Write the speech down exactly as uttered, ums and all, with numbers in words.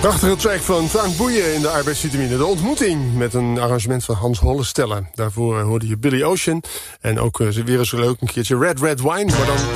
Prachtige track van Frank Boeien in de arbeidsvitamine. De ontmoeting met een arrangement van Hans Hollestelle. Daarvoor hoorde je Billy Ocean. En ook weer eens leuk een keertje Red Red Wine, maar dan